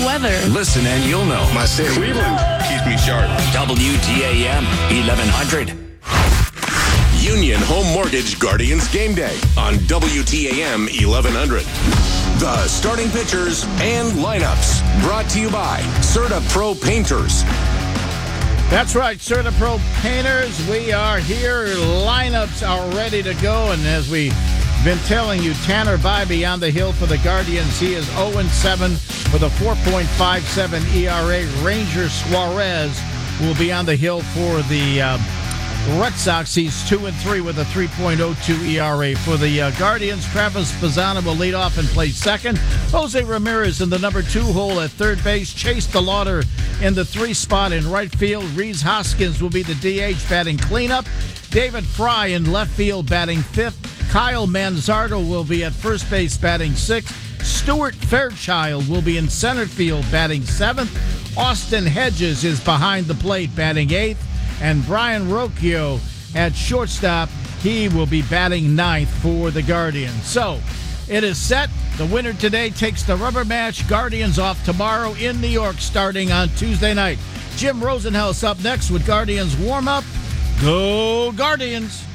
weather. Listen and you'll know. My city. Cleveland keeps me sharp. WTAM 1100. Union Home Mortgage Guardians Game Day on WTAM 1100. The starting pitchers and lineups brought to you by Serta Pro Painters. That's right, Serta Pro Painters. We are here. Lineups are ready to go. And as we've been telling you, Tanner Bybee on the hill for the Guardians. He is 0-7 with a 4.57 ERA. Ranger Suarez will be on the hill for the Red Sox. He's 2-3 with a 3.02 ERA. For the Guardians, Travis Bazzana will lead off and play second. Jose Ramirez in the number 2 hole at third base. Chase DeLauder in the 3 spot in right field. Rhys Hoskins will be the DH batting cleanup. David Fry in left field batting 5th. Kyle Manzardo will be at first base batting 6th. Stuart Fairchild will be in center field batting 7th. Austin Hedges is behind the plate batting 8th. And Brian Rocchio at shortstop, he will be batting 9th for the Guardians. So it is set. The winner today takes the rubber match. Guardians off tomorrow in New York starting on Tuesday night. Jim Rosenhaus up next with Guardians warm-up. Go Guardians!